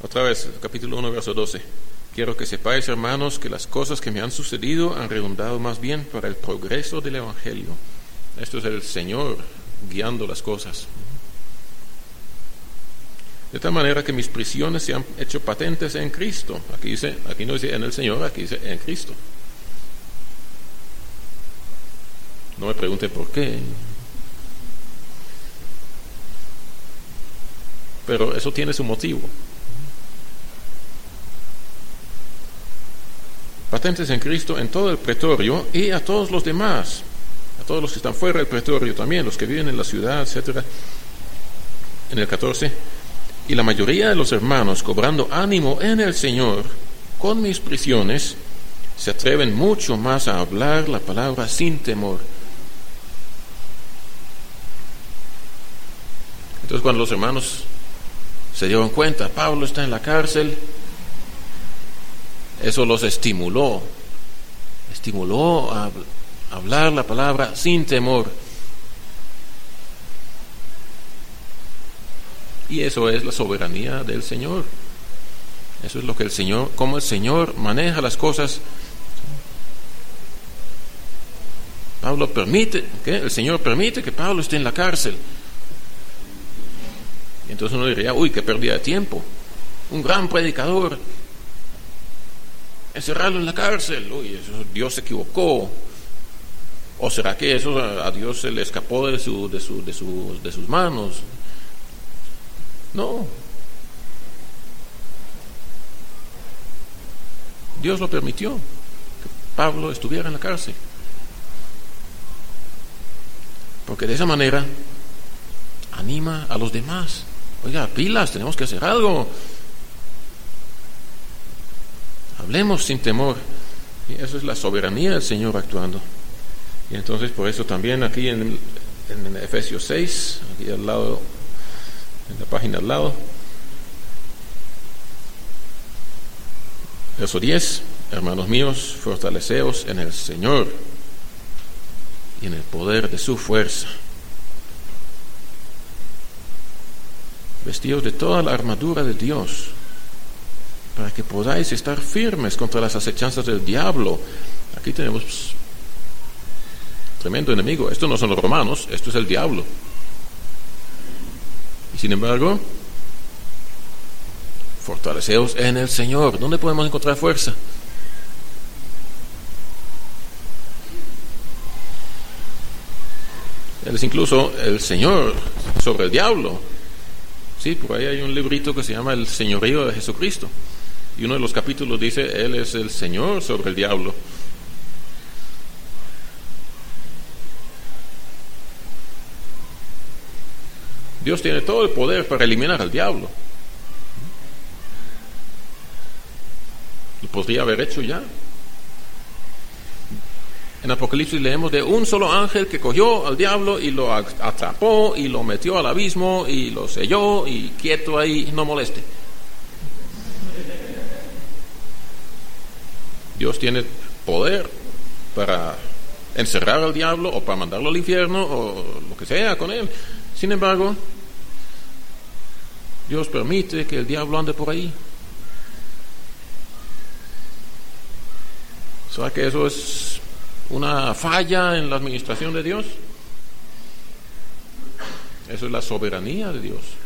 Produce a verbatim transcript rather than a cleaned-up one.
Otra vez, capítulo uno, verso doce. Quiero que sepáis, hermanos, que las cosas que me han sucedido han redundado más bien para el progreso del Evangelio. Esto es el Señor guiando las cosas. De tal manera que mis prisiones se han hecho patentes en Cristo. Aquí dice, aquí no dice en el Señor, aquí dice en Cristo. No me pregunten por qué. Pero eso tiene su motivo. Patentes en Cristo en todo el pretorio y a todos los demás, a todos los que están fuera del pretorio también, los que viven en la ciudad, etcétera. En el catorce, y la mayoría de los hermanos, cobrando ánimo en el Señor con mis prisiones, se atreven mucho más a hablar la palabra sin temor. Entonces, cuando los hermanos se dieron cuenta, Pablo está en la cárcel, eso los estimuló, estimuló a hablar la palabra sin temor. Y eso es la soberanía del Señor. Eso es lo que el Señor, cómo el Señor maneja las cosas. Pablo permite, ¿qué? El Señor permite que Pablo esté en la cárcel. Y entonces uno diría, uy, qué pérdida de tiempo. Un gran predicador, encerrarlo en la cárcel, uy, eso, Dios se equivocó. ¿O será que eso a, a Dios se le escapó de, su, de, su, de, su, de sus manos? No. Dios lo permitió, que Pablo estuviera en la cárcel. Porque de esa manera anima a los demás. Oiga, pilas, tenemos que hacer algo. Hablemos sin temor. Y eso es la soberanía del Señor actuando. Y entonces por eso también aquí en, en Efesios seis, aquí al lado, en la página al lado, verso diez, hermanos míos, fortaleceos en el Señor y en el poder de su fuerza. Vestíos de toda la armadura de Dios, para que podáis estar firmes contra las acechanzas del diablo. Aquí tenemos tremendo enemigo. Estos no son los romanos, esto es el diablo. Y sin embargo, fortaleceos en el Señor. ¿Dónde podemos encontrar fuerza? Él es incluso el Señor sobre el diablo. Sí, por ahí hay un librito que se llama El Señorío de Jesucristo. Y uno de los capítulos dice, Él es el Señor sobre el diablo. Dios tiene todo el poder para eliminar al diablo. Lo podría haber hecho ya. En Apocalipsis leemos de un solo ángel que cogió al diablo y lo atrapó y lo metió al abismo y lo selló y quieto ahí, no moleste. Dios tiene poder para encerrar al diablo o para mandarlo al infierno o lo que sea con él. Sin embargo, Dios permite que el diablo ande por ahí. ¿Sabe que eso es una falla en la administración de Dios? Eso es la soberanía de Dios.